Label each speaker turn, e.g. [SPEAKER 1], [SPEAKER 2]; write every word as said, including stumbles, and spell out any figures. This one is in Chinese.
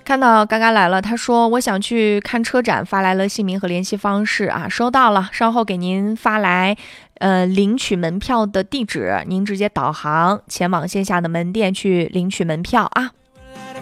[SPEAKER 1] 看到嘎嘎来了，他说我想去看车展，发来了姓名和联系方式啊，收到了，稍后给您发来呃领取门票的地址，您直接导航前往线下的门店去领取门票啊。